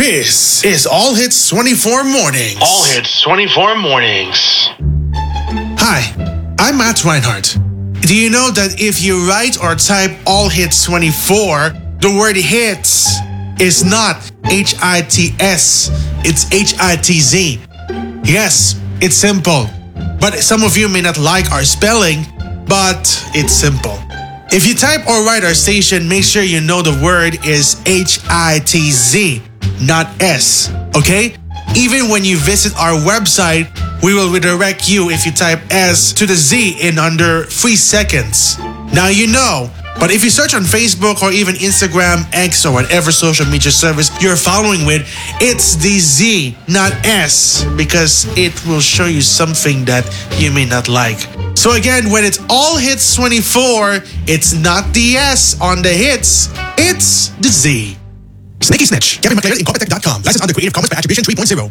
This is All Hits 24 Mornings. All Hits 24 Mornings. Hi, I'm Matt Reinhardt. Do you know that if you write or type All Hits 24, the word hits is not H-I-T-S, it's H-I-T-Z. Yes, it's simple. But some of you may not like our spelling, but it's simple. If you type or write our station, make sure you know the word is H-I-T-Z, not S, okay? Even when you visit our website, we will redirect you if you type S to the Z in under 3 seconds. Now you know, but if you search on Facebook or even Instagram, X, or whatever social media service you're following with, it's the Z, not S, because it will show you something that you may not like. So again, when it's All Hits 24, it's not the S on the hits, it's the Z. Sneaky Snitch. Kevin McLaren, Incompetech.com. License under Creative Commons by Attribution 3.0.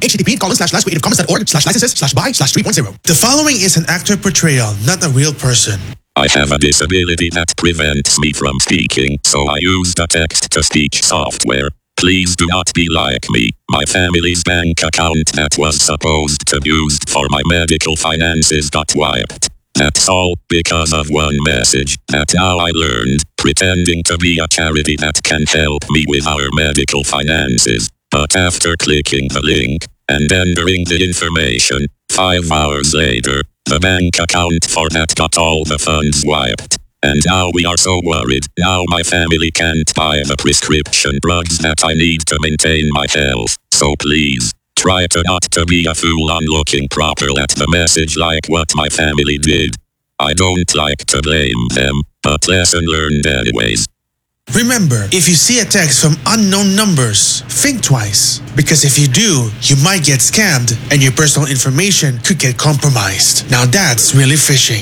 http://creativecommons.org/licenses/by/3.0. The following is an actor portrayal, not a real person. I have a disability that prevents me from speaking, so I use the text-to-speech software. Please do not be like me. My family's bank account that was supposed to be used for my medical finances got wiped. That's all because of one message that now I learned, pretending to be a charity that can help me with our medical finances. But after clicking the link and entering the information, 5 hours later, the bank account for that got all the funds wiped. And now we are so worried. Now my family can't buy the prescription drugs that I need to maintain my health. So please, try to not to be a fool on looking proper at the message like what my family did. I don't like to blame them, but lesson learned anyways. Remember, if you see a text from unknown numbers, think twice. Because if you do, you might get scammed and your personal information could get compromised. Now that's really phishing.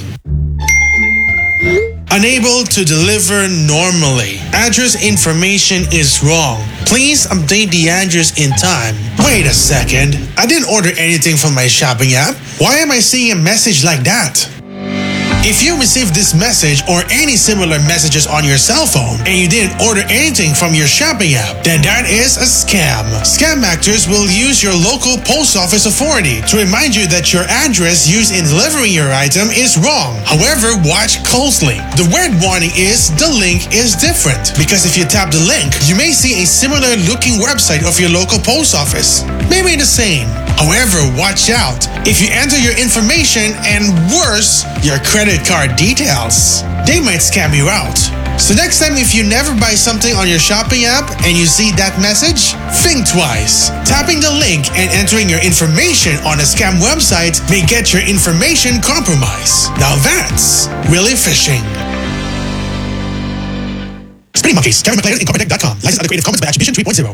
Unable to deliver normally. Address information is wrong. Please update the address in time. Wait a second. I didn't order anything from my shopping app. Why am I seeing a message like that? If you received this message or any similar messages on your cell phone and you didn't order anything from your shopping app, then that is a scam. Scam actors will use your local post office authority to remind you that your address used in delivering your item is wrong. However, watch closely. The word warning is the link is different, because if you tap the link, you may see a similar looking website of your local post office. Maybe the same. However, watch out. If you enter your information and worse, your credit card details, they might scam you out. So next time, if you never buy something on your shopping app and you see that message, think twice. Tapping the link and entering your information on a scam website may get your information compromised. Now that's really phishing. Spinning Monkeys. Kevin McLaren, Incompetech.com. License under Creative Commons by Attribution 3.0.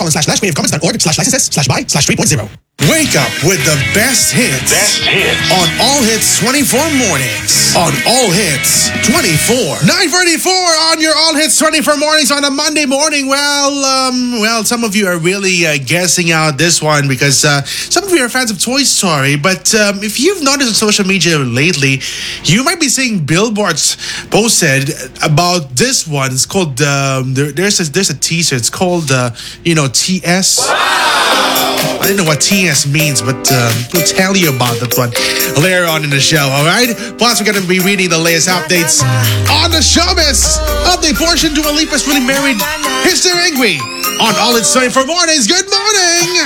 https://creativecommons.org/licenses/by/3.0. Wake up with the best hits. Best hits. On All Hits 24 Mornings. On All Hits 24. 9:44 on your All Hits 24 Mornings on a Monday morning. Well, some of you are really guessing out this one because some of you are fans of Toy Story. But if you've noticed on social media lately, you might be seeing billboards posted about this one. It's called, there's a teaser. It's called, TS. I don't know what TS means, but we'll tell you about that one later on in the show, alright? Plus, we're going to be reading the latest updates on the showbiz update portion. Dua Lipa's really married. Mr. Angry on All It's 24 Mornings. Good morning!